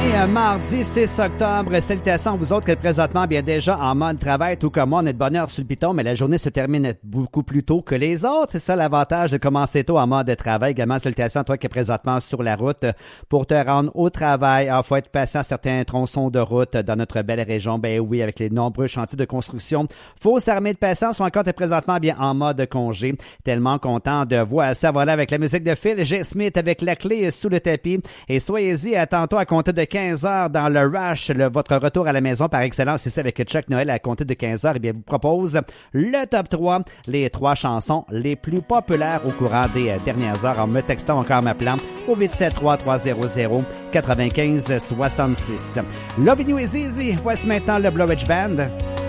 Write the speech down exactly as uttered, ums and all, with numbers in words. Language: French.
est euh, mardi six octobre. Salutations à vous autres qui êtes présentement bien déjà en mode travail, tout comme moi. On est de bonne heure sur le piton, mais la journée se termine beaucoup plus tôt que les autres. C'est ça l'avantage de commencer tôt en mode travail. Également, salutations à toi qui es présentement sur la route pour te rendre au travail. Il faut être patient à certains tronçons de route dans notre belle région. Ben oui, avec les nombreux chantiers de construction. Faut s'armer de patience ou encore t'es présentement bien en mode congé. Tellement content de voir ça. Voilà, avec la musique de Phil G. Smith avec la clé sous le tapis. Et soyez-y à tantôt à compter de quinze heures dans le Rush, le, votre retour à la maison par excellence. C'est ça avec Chuck Noël à compter de quinze heures. Eh bien, vous propose le top trois, les trois chansons les plus populaires au courant des euh, dernières heures en me textant encore m'appelant au huit sept trois trois zéro zéro neuf cinq six six. Love You Is Easy. Voici maintenant le Blowage Band.